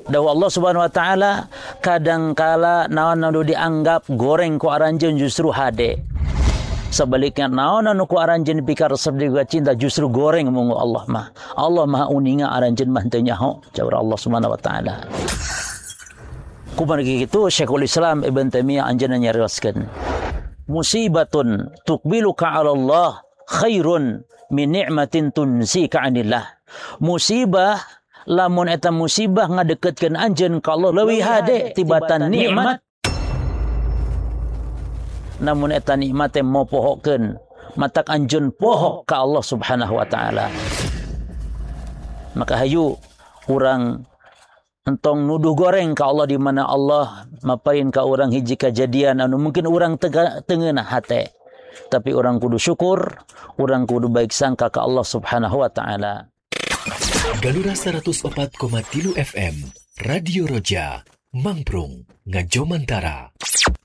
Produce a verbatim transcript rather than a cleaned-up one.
Dawa Allah Subhanahu wa taala kadangkala naon anu dianggap goreng ku aranjeun justru hade. Sebaliknya naon anu ku aranjeun pikar resep juga cinta justru goreng munggu Allah mah. Allah Maha uninga aranjeun mah teu nyaho caur Allah Subhanahu wa taala. Kumaha kitu Syekhul Islam Ibn Taimiyah anjeunna nyarioskeun. Musibatun tuqbiluka 'ala Allah khairun min ni'matin tunsika 'anillah. Musibah lamun eta musibah ngadeketkeun anjeun ka Allah leuwih hade tibatan nikmat. Namun eta nikmat teh mopohokeun matak anjeun poho ka Allah Subhanahu wa taala. Maka hayu urang entong nuduh goreng ka Allah di mana Allah maparin ka urang hiji kejadian anu mungkin urang teungeunah hate. Tapi urang kudu syukur, urang kudu baik sangka ka Allah Subhanahu wa taala. Galura seratus empat koma tiga F M Radio Roja Mangprung Ngajomantara.